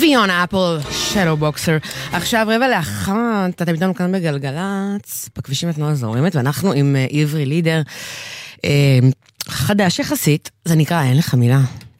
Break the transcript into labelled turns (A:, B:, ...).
A: פיונה אפל, שלו בוקסר. עכשיו 1:45, אתם איתנו כאן בגלגלץ, בכבישים התנועה זורמת, ואנחנו עם עברי לידר, חדש יחסית, זה נקרא אין לך מילה.